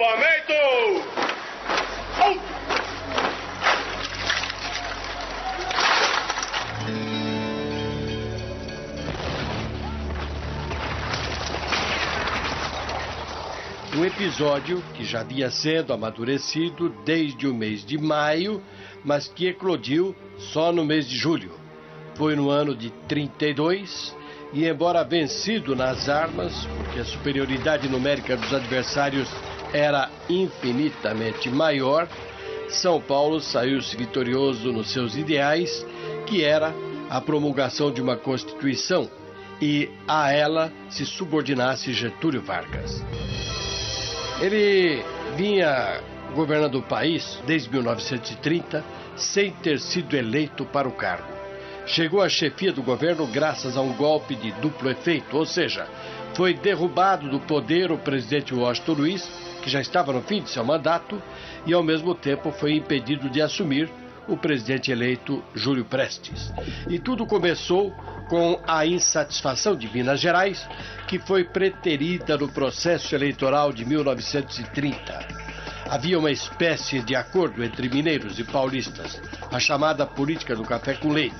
Acampamento! Um episódio que já vinha sendo amadurecido desde o mês de maio, mas que eclodiu só no mês de julho. Foi no ano de 32 e, embora vencido nas armas, porque a superioridade numérica dos adversários era infinitamente maior, São Paulo saiu-se vitorioso nos seus ideais, que era a promulgação de uma Constituição e a ela se subordinasse Getúlio Vargas. Ele vinha governando o país desde 1930 sem ter sido eleito para o cargo. Chegou à chefia do governo graças a um golpe de duplo efeito, ou seja, foi derrubado do poder o presidente Washington Luiz, que já estava no fim de seu mandato, e ao mesmo tempo foi impedido de assumir o presidente eleito Júlio Prestes. E tudo começou com a insatisfação de Minas Gerais, que foi preterida no processo eleitoral de 1930. Havia uma espécie de acordo entre mineiros e paulistas, a chamada política do café com leite.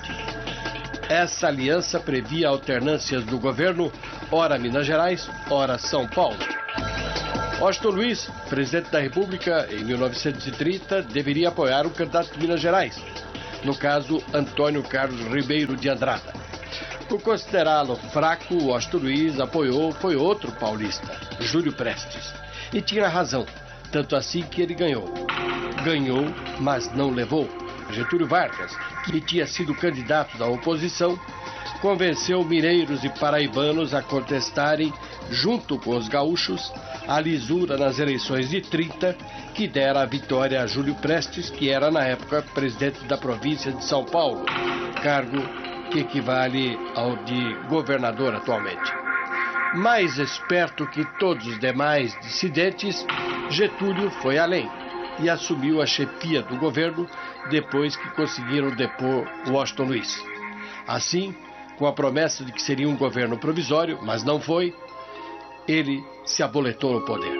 Essa aliança previa alternâncias do governo, ora Minas Gerais, ora São Paulo. Washington Luiz, presidente da República, em 1930, deveria apoiar o candidato de Minas Gerais, no caso, Antônio Carlos Ribeiro de Andrada. Por considerá-lo fraco, Washington Luiz apoiou, foi outro paulista, Júlio Prestes. E tinha razão, tanto assim que ele ganhou. Ganhou, mas não levou. Getúlio Vargas, que tinha sido candidato da oposição, convenceu mineiros e paraibanos a contestarem, junto com os gaúchos, a lisura nas eleições de 30, que dera a vitória a Júlio Prestes, que era na época presidente da província de São Paulo, cargo que equivale ao de governador atualmente. Mais esperto que todos os demais dissidentes, Getúlio foi além e assumiu a chefia do governo depois que conseguiram depor Washington Luiz. Assim, com a promessa de que seria um governo provisório, mas não foi, ele se aboletou no poder.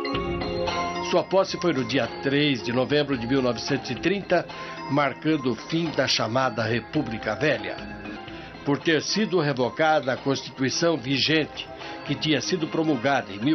Sua posse foi no dia 3 de novembro de 1930, marcando o fim da chamada República Velha. Por ter sido revocada a Constituição vigente, que tinha sido promulgada em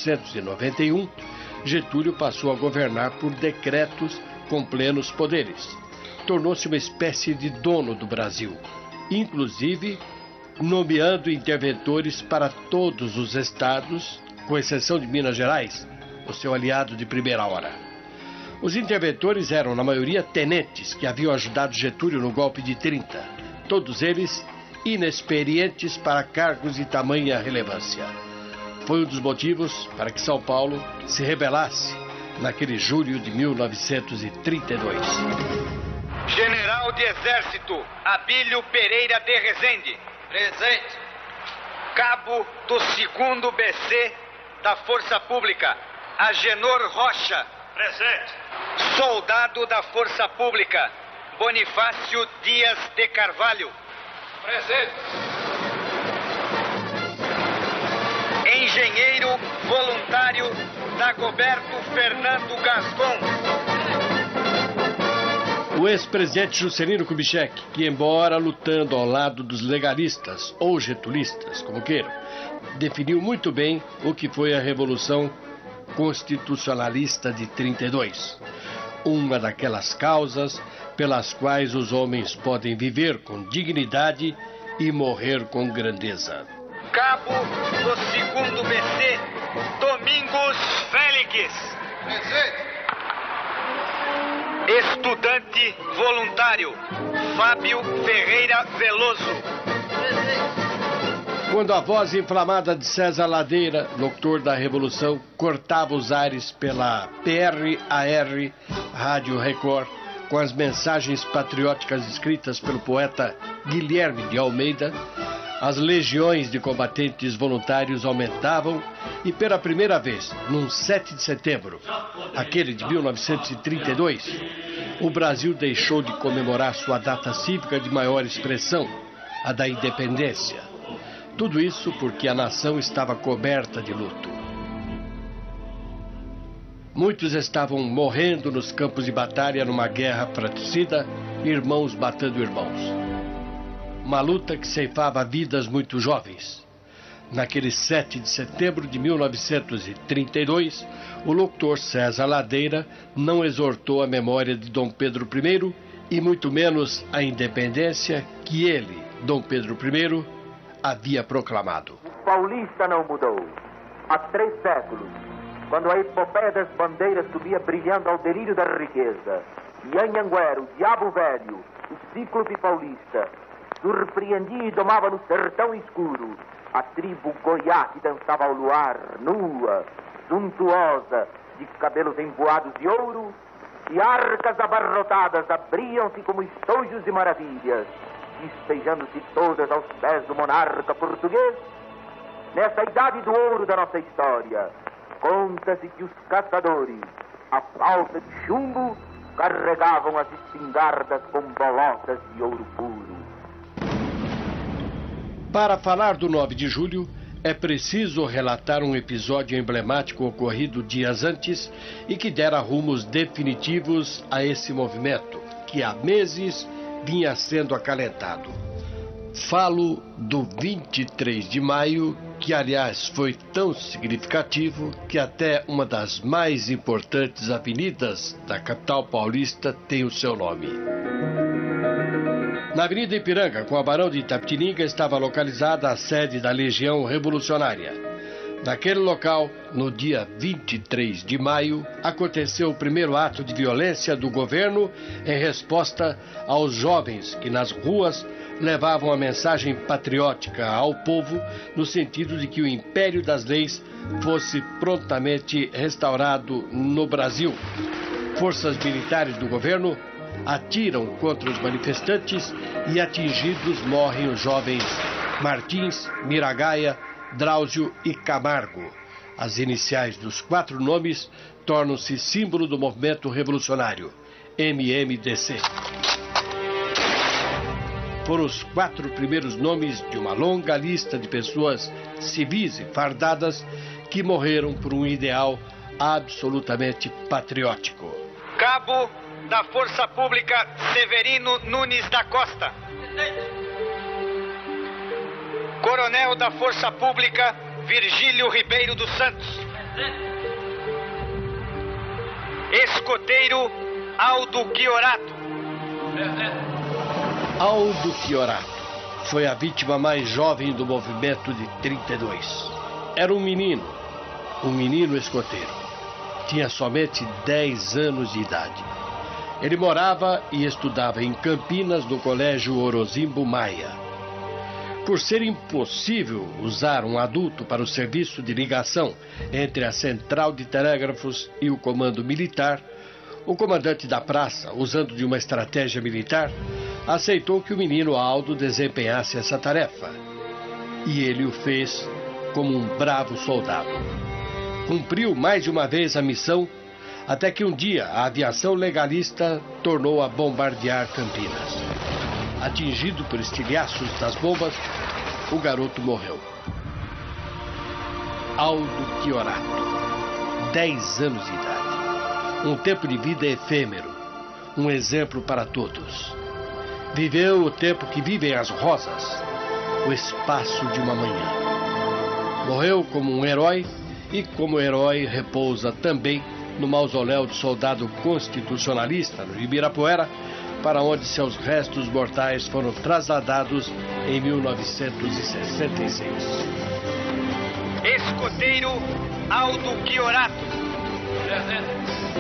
1891, Getúlio passou a governar por decretos com plenos poderes. Tornou-se uma espécie de dono do Brasil, inclusive nomeando interventores para todos os estados, com exceção de Minas Gerais, o seu aliado de primeira hora. Os interventores eram, na maioria, tenentes que haviam ajudado Getúlio no golpe de 30, todos eles inexperientes para cargos de tamanha relevância. Foi um dos motivos para que São Paulo se rebelasse naquele julho de 1932. General de Exército Abílio Pereira de Rezende. Presente. Cabo do 2º BC da Força Pública, Agenor Rocha. Presente. Soldado da Força Pública, Bonifácio Dias de Carvalho. Presente. Engenheiro voluntário Dagoberto Fernando Gascon. O ex-presidente Juscelino Kubitschek, que, embora lutando ao lado dos legalistas ou getulistas, como queiram, definiu muito bem o que foi a Revolução Constitucionalista de 32. Uma daquelas causas pelas quais os homens podem viver com dignidade e morrer com grandeza. Cabo do 2º BC, Domingos Félix. Presente. Estudante voluntário, Fábio Ferreira Veloso. Presente. Quando a voz inflamada de César Ladeira, locutor da Revolução, cortava os ares pela PRAR, Rádio Record, com as mensagens patrióticas escritas pelo poeta Guilherme de Almeida, as legiões de combatentes voluntários aumentavam e, pela primeira vez, num 7 de setembro, aquele de 1932, o Brasil deixou de comemorar sua data cívica de maior expressão, a da independência. Tudo isso porque a nação estava coberta de luto. Muitos estavam morrendo nos campos de batalha numa guerra fratricida, irmãos matando irmãos. Uma luta que ceifava vidas muito jovens. Naquele 7 de setembro de 1932, o locutor César Ladeira não exortou a memória de Dom Pedro I e muito menos a independência que ele, Dom Pedro I, havia proclamado. O paulista não mudou. Há 3 séculos, quando a epopeia das bandeiras subia brilhando ao delírio da riqueza, e Anhanguera, o diabo velho, o cíclope paulista, surpreendia e domava no sertão escuro a tribo Goiá que dançava ao luar, nua, suntuosa, de cabelos emboados de ouro, e arcas abarrotadas abriam-se como estojos de maravilhas, despejando-se todas aos pés do monarca português. Nessa idade do ouro da nossa história, conta-se que os caçadores, à falta de chumbo, carregavam as espingardas com bolotas de ouro puro. Para falar do 9 de julho, é preciso relatar um episódio emblemático ocorrido dias antes e que dera rumos definitivos a esse movimento, que há meses vinha sendo acalentado. Falo do 23 de maio, que aliás foi tão significativo que até uma das mais importantes avenidas da capital paulista tem o seu nome. Na Avenida Ipiranga, com a Barão de Itapetininga, estava localizada a sede da Legião Revolucionária. Naquele local, no dia 23 de maio, aconteceu o primeiro ato de violência do governo em resposta aos jovens que nas ruas levavam a mensagem patriótica ao povo no sentido de que o império das leis fosse prontamente restaurado no Brasil. Forças militares do governo atiram contra os manifestantes e atingidos morrem os jovens Martins, Miragaia, Drauzio e Camargo. As iniciais dos 4 nomes tornam-se símbolo do movimento revolucionário, MMDC. Foram os 4 primeiros nomes de uma longa lista de pessoas civis e fardadas que morreram por um ideal absolutamente patriótico. Cabo da Força Pública Severino Nunes da Costa. Coronel da Força Pública Virgílio Ribeiro dos Santos. Escoteiro Aldo Chiorato. Aldo Chiorato foi a vítima mais jovem do movimento de 32. Era um menino escoteiro. Tinha somente 10 anos de idade. Ele morava e estudava em Campinas, no Colégio Orozimbo Maia. Por ser impossível usar um adulto para o serviço de ligação entre a central de telégrafos e o comando militar, o comandante da praça, usando de uma estratégia militar, aceitou que o menino Aldo desempenhasse essa tarefa. E ele o fez como um bravo soldado. Cumpriu mais de uma vez a missão, até que um dia a aviação legalista tornou a bombardear Campinas. Atingido por estilhaços das bombas, o garoto morreu. Aldo Chiorato, 10 anos de idade. Um tempo de vida efêmero, um exemplo para todos. Viveu o tempo que vivem as rosas, o espaço de uma manhã. Morreu como um herói e como herói repousa também no mausoléu do soldado constitucionalista no Ibirapuera, para onde seus restos mortais foram trasladados em 1966. Escoteiro Aldo Chiorato.